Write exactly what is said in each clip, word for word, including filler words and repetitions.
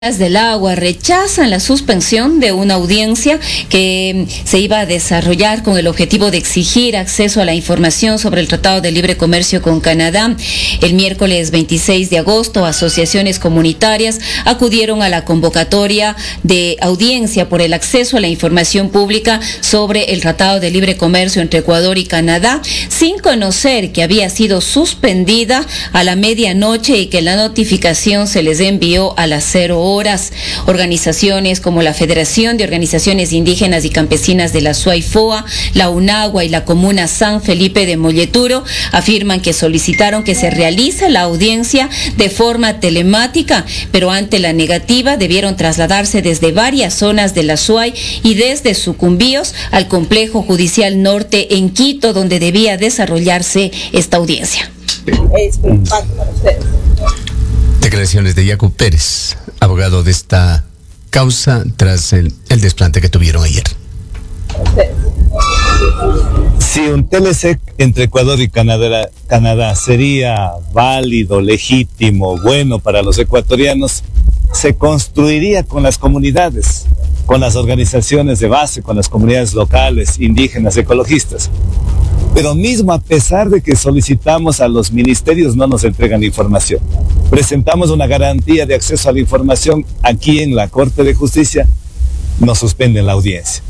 Del Agua rechazan la suspensión de una audiencia que se iba a desarrollar con el objetivo de exigir acceso a la información sobre el Tratado de Libre Comercio con Canadá. El miércoles veintiséis de agosto, asociaciones comunitarias acudieron a la convocatoria de audiencia por el acceso a la información pública sobre el Tratado de Libre Comercio entre Ecuador y Canadá, sin conocer que había sido suspendida a la medianoche y que la notificación se les envió a las cero horas. Horas. Organizaciones como la Federación de Organizaciones Indígenas y Campesinas de la SUAIFOA, la UNAGUA y la Comuna San Felipe de Molleturo afirman que solicitaron que se realice la audiencia de forma telemática, pero ante la negativa debieron trasladarse desde varias zonas de la SUAI y desde Sucumbíos al Complejo Judicial Norte en Quito, donde debía desarrollarse esta audiencia. Es un impacto para ustedes. Declaraciones de Yacu Pérez, abogado de esta causa tras el, el desplante que tuvieron ayer. Si un T L C entre Ecuador y Canadá, Canadá sería válido, legítimo, bueno para los ecuatorianos, se construiría con las comunidades, con las organizaciones de base, con las comunidades locales, indígenas, ecologistas. Pero mismo a pesar de que solicitamos a los ministerios, no nos entregan la información. Presentamos una garantía de acceso a la información aquí en la Corte de Justicia, nos suspenden la audiencia.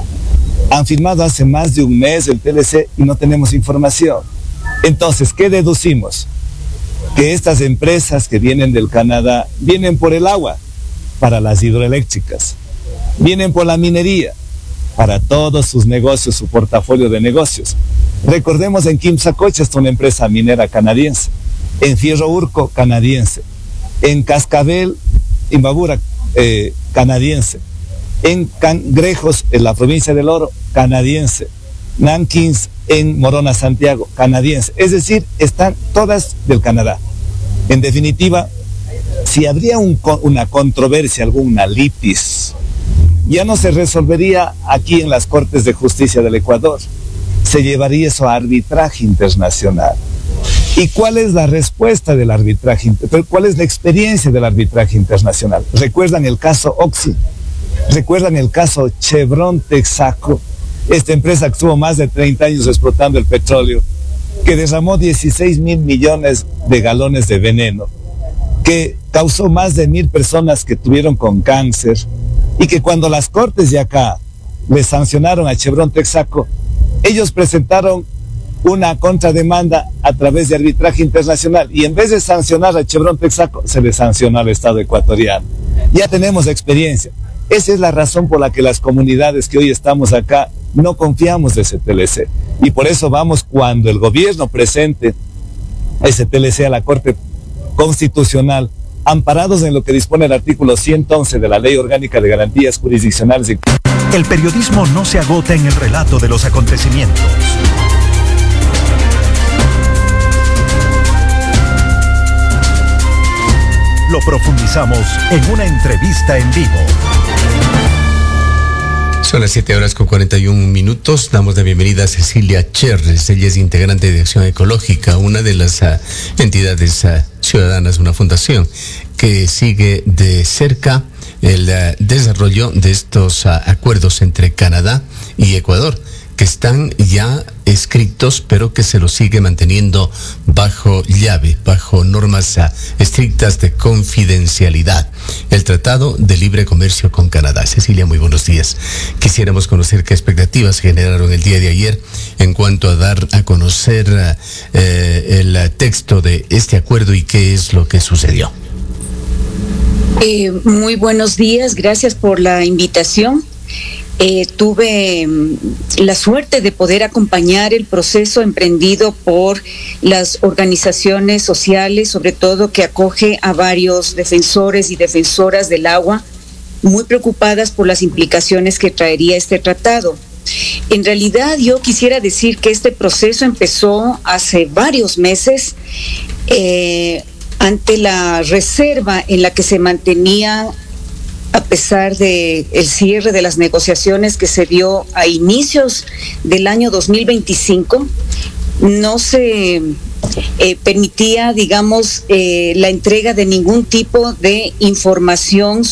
Han firmado hace más de un mes el T L C y no tenemos información. Entonces, ¿qué deducimos? Que estas empresas que vienen del Canadá vienen por el agua, para las hidroeléctricas, vienen por la minería, para todos sus negocios, su portafolio de negocios. Recordemos en Quimsacocha está una empresa minera canadiense, en Fierro Urco canadiense, en Cascabel, Imbabura eh, canadiense, en Cangrejos, en la provincia del Oro, canadiense, Nankins, en Morona, Santiago, canadiense. Es decir, están todas del Canadá. En definitiva, si habría un, una controversia, alguna litis, ya no se resolvería aquí en las Cortes de Justicia del Ecuador. Se llevaría eso a arbitraje internacional. ¿Y cuál es la respuesta del arbitraje? ¿Cuál es la experiencia del arbitraje internacional? ¿Recuerdan el caso Oxy? ¿Recuerdan el caso Chevron Texaco? Esta empresa que estuvo más de treinta años explotando el petróleo, que derramó dieciséis mil millones de galones de veneno, que causó más de mil personas que tuvieron con cáncer, y que cuando las cortes de acá le sancionaron a Chevron Texaco, ellos presentaron una contrademanda a través de arbitraje internacional, y en vez de sancionar a Chevron Texaco, se le sancionó al Estado ecuatoriano. Ya tenemos experiencia. Esa es la razón por la que las comunidades que hoy estamos acá no confiamos de ese T L C. Y por eso vamos, cuando el gobierno presente ese T L C a la Corte Constitucional, amparados en lo que dispone el artículo ciento once de la Ley Orgánica de Garantías Jurisdiccionales. El periodismo no se agota en el relato de los acontecimientos. Lo profundizamos en una entrevista en vivo. Son las siete horas con cuarenta y un minutos. Damos la bienvenida a Cecilia Cherres. Ella es integrante de Acción Ecológica, una de las uh, entidades uh, ciudadanas, una fundación que sigue de cerca el uh, desarrollo de estos uh, acuerdos entre Canadá y Ecuador, que están ya escritos, pero que se los sigue manteniendo bajo llave, bajo normas uh, estrictas de confidencialidad. El Tratado de Libre Comercio con Canadá. Cecilia, muy buenos días. Quisiéramos conocer qué expectativas generaron el día de ayer en cuanto a dar a conocer uh, eh, el texto de este acuerdo y qué es lo que sucedió. Eh, muy buenos días, gracias por la invitación. Eh, tuve la suerte de poder acompañar el proceso emprendido por las organizaciones sociales, sobre todo que acoge a varios defensores y defensoras del agua, muy preocupadas por las implicaciones que traería este tratado. En realidad, yo quisiera decir que este proceso empezó hace varios meses, eh, ante la reserva en la que se mantenía, a pesar de el cierre de las negociaciones que se dio a inicios del año dos mil veinticinco, no se eh, permitía, digamos, eh, la entrega de ningún tipo de información